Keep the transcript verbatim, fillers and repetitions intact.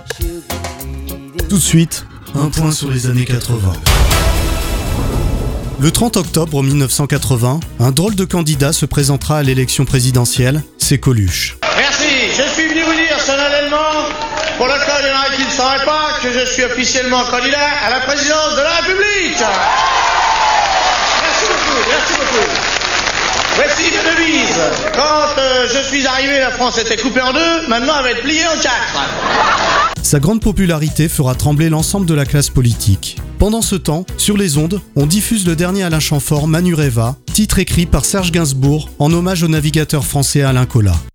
Tout de suite, un point sur les années quatre-vingts. Le trente octobre mille neuf cent quatre-vingts, un drôle de candidat se présentera à l'élection présidentielle, c'est Coluche. Merci, je suis venu vous dire solennellement, pour le cas il y en a qui ne sauraient pas, que je suis officiellement candidat à la présidence de la République. Merci beaucoup, merci beaucoup. Voici ma devise. Quand euh, je suis arrivé, la France était coupée en deux, maintenant elle va être pliée en quatre. Sa grande popularité fera trembler l'ensemble de la classe politique. Pendant ce temps, sur les ondes, on diffuse le dernier Alain Chamfort, Manureva, titre écrit par Serge Gainsbourg en hommage au navigateur français Alain Colas.